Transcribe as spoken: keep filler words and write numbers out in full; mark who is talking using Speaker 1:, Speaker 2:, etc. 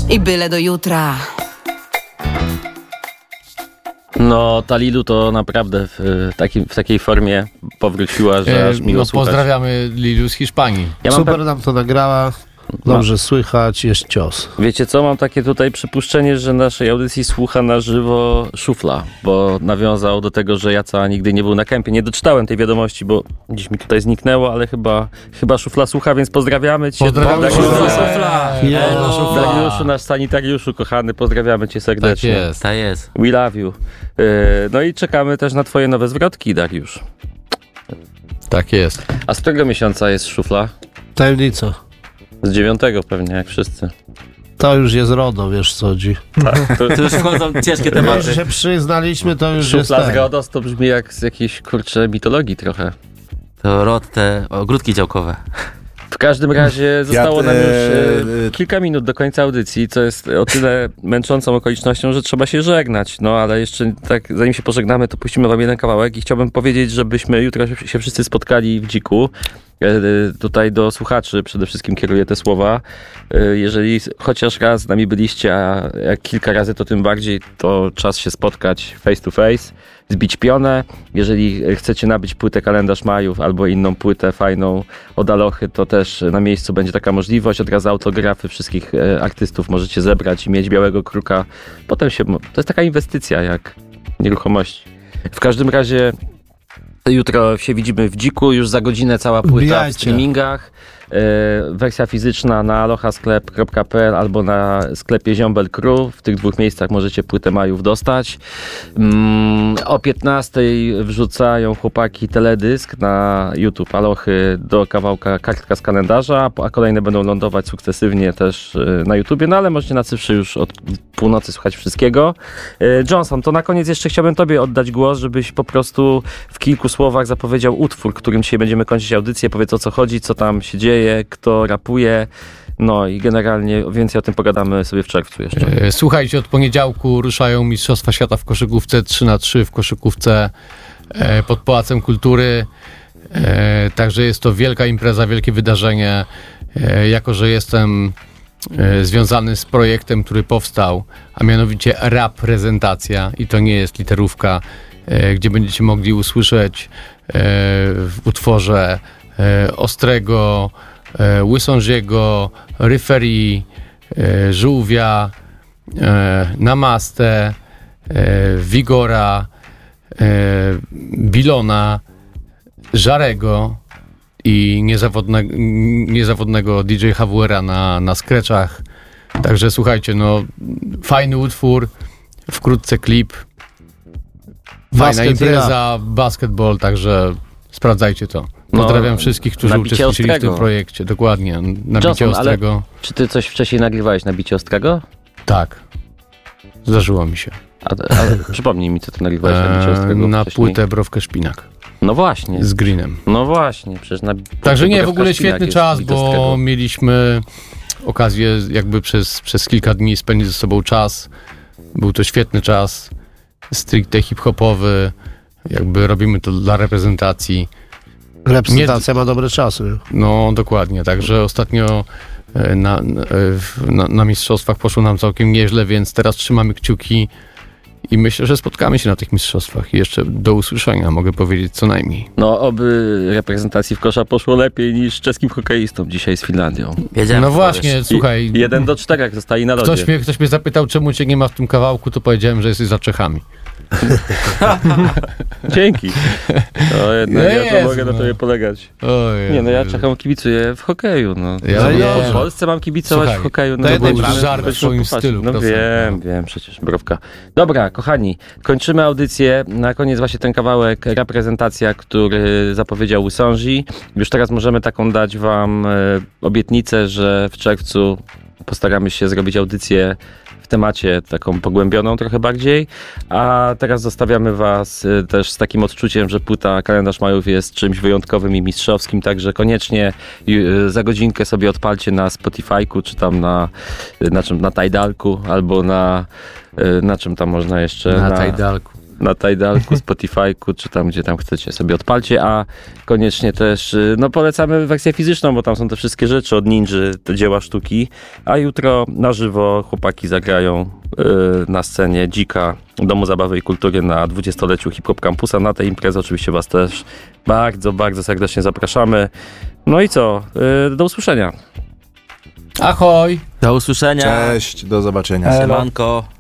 Speaker 1: I byle do jutra.
Speaker 2: No, ta Lilu to naprawdę w, takim, w takiej formie powróciła, że aż miło
Speaker 3: no,
Speaker 2: słuchać.
Speaker 3: Pozdrawiamy Lilu z Hiszpanii.
Speaker 2: Ja mam
Speaker 4: Super
Speaker 2: pe-
Speaker 4: nam to nagrała. Dobrze no. Słychać, jest cios.
Speaker 2: Wiecie co, mam takie tutaj przypuszczenie, że naszej audycji słucha na żywo Szufla, bo nawiązał do tego, że Jaca nigdy nie był na kempie. Nie doczytałem tej wiadomości, bo gdzieś mi tutaj zniknęło, ale chyba, chyba Szufla słucha, więc pozdrawiamy cię.
Speaker 3: Pozdrawiamy
Speaker 2: Dariuszu.
Speaker 3: Szufla.
Speaker 4: Yeah.
Speaker 3: Szufla.
Speaker 2: Dariuszu, nasz sanitariuszu kochany, pozdrawiamy cię serdecznie.
Speaker 3: Tak jest.
Speaker 5: Ta jest.
Speaker 2: We love you. Yy, no i czekamy też na twoje nowe zwrotki, Dariusz.
Speaker 3: Tak jest.
Speaker 2: A z którego miesiąca jest Szufla?
Speaker 4: Tajemnica.
Speaker 2: Z dziewiątego pewnie, jak wszyscy.
Speaker 4: To już jest RODO, wiesz co chodzi.
Speaker 2: Tak, to
Speaker 5: To już wchodzą ciężkie
Speaker 4: My
Speaker 5: tematy.
Speaker 4: już się przyznaliśmy, to już jest
Speaker 2: Szufla z
Speaker 4: ten.
Speaker 2: RODOS to brzmi jak z jakiejś, kurczę, mitologii trochę.
Speaker 5: To rod, te ogródki działkowe.
Speaker 2: W każdym razie zostało
Speaker 6: Ja,
Speaker 2: nam już
Speaker 6: e,
Speaker 2: e, kilka minut do końca audycji, co jest o tyle męczącą okolicznością, że trzeba się żegnać. No ale jeszcze tak, zanim się pożegnamy, to puścimy wam jeden kawałek i chciałbym powiedzieć, żebyśmy jutro się wszyscy spotkali w Dziku. E, tutaj do słuchaczy przede wszystkim kieruję te słowa. E, jeżeli chociaż raz z nami byliście, a jak kilka razy, to tym bardziej, to czas się spotkać face to face, zbić pionę. Jeżeli chcecie nabyć płytę Kalendarz Majów albo inną płytę fajną od Alochy, to też na miejscu będzie taka możliwość. Od razu autografy wszystkich e, artystów możecie zebrać i mieć białego kruka. Potem się... To jest taka inwestycja jak nieruchomości. W każdym razie jutro się widzimy w Dziku, już za godzinę cała płyta
Speaker 4: Wbijajcie.
Speaker 2: w streamingach. E, wersja fizyczna na alohasklep kropka pe el albo na sklepie Ziombel Crew. W tych dwóch miejscach możecie płytę Majów dostać. Mm, o piętnastej wrzucają chłopaki teledysk na YouTube Alochy do kawałka Kartka z kalendarza, a kolejne będą lądować sukcesywnie też e, na YouTubie, no ale możecie na cyfrze już od północy słuchać wszystkiego. E, Johnson, to na koniec jeszcze chciałbym tobie oddać głos, żebyś po prostu w kilku słowach zapowiedział utwór, którym dzisiaj będziemy kończyć audycję. Powiedz, o co chodzi, co tam się dzieje, kto rapuje, no i generalnie więcej o tym pogadamy sobie w czerwcu jeszcze.
Speaker 3: E, Słuchajcie, od poniedziałku ruszają Mistrzostwa Świata w koszykówce trzy na trzy w koszykówce e, pod Pałacem Kultury. E, Także jest to wielka impreza, wielkie wydarzenie. E, Jako że jestem e, związany z projektem, który powstał, a mianowicie Rap-prezentacja, i to nie jest literówka, e, gdzie będziecie mogli usłyszeć e, w utworze e, Ostrego, e, Łysążego, Ryferi, e, Żółwia, e, Namaste, e, Wigora, e, Bilona, Żarego i niezawodne, niezawodnego D J H W R a na, na scratchach. Także słuchajcie, no fajny utwór, wkrótce klip, fajna
Speaker 4: Basket
Speaker 3: impreza, basketball, także sprawdzajcie to. Pozdrawiam
Speaker 2: No,
Speaker 3: wszystkich, którzy
Speaker 2: nabicie
Speaker 3: uczestniczyli w
Speaker 2: Ostrego.
Speaker 3: tym projekcie. Dokładnie, nabicie
Speaker 2: Johnson, ale-
Speaker 3: Ostrego.
Speaker 2: Czy ty coś wcześniej nagrywałeś na bicie Ostrego?
Speaker 3: Tak, zdarzyło mi się.
Speaker 2: A, a przypomnij mi, co ty nagrywałeś na bicie Ostrego
Speaker 3: Eee, na
Speaker 2: wcześniej.
Speaker 3: płytę Browkę Szpinak
Speaker 2: No właśnie.
Speaker 3: z Greenem.
Speaker 2: No właśnie, przecież na
Speaker 3: Także nie, w
Speaker 2: Browka
Speaker 3: ogóle
Speaker 2: Szpinak
Speaker 3: świetny
Speaker 2: jest
Speaker 3: czas,
Speaker 2: bite
Speaker 3: bo
Speaker 2: Ostrego.
Speaker 3: mieliśmy okazję jakby przez, przez kilka dni spędzić ze sobą czas. Był to świetny czas, stricte hip-hopowy, jakby robimy to dla reprezentacji.
Speaker 4: Reprezentacja ma dobre czasy.
Speaker 3: No dokładnie, także ostatnio e, na, na, w- na, na mistrzostwach poszło nam całkiem nieźle, więc teraz trzymamy kciuki i myślę, że spotkamy się na tych mistrzostwach. I jeszcze do usłyszenia, mogę powiedzieć co najmniej.
Speaker 2: No, oby reprezentacji w kosza poszło lepiej niż czeskim hokeistom dzisiaj z Finlandią.
Speaker 5: Wiedziałem,
Speaker 3: No
Speaker 5: co
Speaker 3: właśnie,
Speaker 5: powiesz.
Speaker 3: słuchaj,
Speaker 2: I jeden do czterech zostali na lodzie.
Speaker 3: ktoś mnie, ktoś mnie zapytał, czemu cię nie ma w tym kawałku, to powiedziałem, że jesteś za Czechami.
Speaker 2: Dzięki. No jednak
Speaker 3: No
Speaker 2: ja
Speaker 3: jest,
Speaker 2: to mogę na
Speaker 3: no.
Speaker 2: tobie polegać.
Speaker 3: Ojej.
Speaker 2: Nie, no ja Czechom kibicuję w hokeju. No.
Speaker 3: Ja
Speaker 2: no,
Speaker 4: wiem.
Speaker 2: w Polsce mam kibicować
Speaker 3: Słuchaj,
Speaker 2: w hokeju.
Speaker 4: to
Speaker 2: No,
Speaker 4: jednej
Speaker 2: bo-
Speaker 4: prawdy.
Speaker 3: żart w
Speaker 2: byśmy
Speaker 3: swoim
Speaker 2: popatrzyli.
Speaker 3: stylu,
Speaker 2: No
Speaker 3: proszę.
Speaker 2: wiem,
Speaker 3: No.
Speaker 2: wiem, przecież browka. Dobra, kochani, kończymy audycję. Na koniec właśnie ten kawałek reprezentacja, który zapowiedział Łysąży. Już teraz możemy taką dać wam e, obietnicę, że w czerwcu postaramy się zrobić audycję w temacie taką pogłębioną trochę bardziej, a teraz zostawiamy was y, też z takim odczuciem, że płyta Kalendarz Majów jest czymś wyjątkowym i mistrzowskim, także koniecznie y, za godzinkę sobie odpalcie na Spotify'ku, czy tam na, y, na czym, na Tidalku, albo na, y, na czym tam można jeszcze?
Speaker 3: Na Tajdalku.
Speaker 2: na Tidalku, Spotifyku, czy tam, gdzie tam chcecie sobie odpalcie, a koniecznie też, y, no polecamy wersję fizyczną, bo tam są te wszystkie rzeczy od Ninży, te dzieła sztuki, a jutro na żywo chłopaki zagrają y, na scenie Dzika Domu Zabawy i Kultury na dwudziestoleciu Hip Hop Campusa. Na tę imprezę oczywiście was też bardzo, bardzo serdecznie zapraszamy. No i co? Y, do usłyszenia.
Speaker 3: Ahoj!
Speaker 5: Do usłyszenia.
Speaker 1: Cześć, do zobaczenia.
Speaker 5: Siemanko.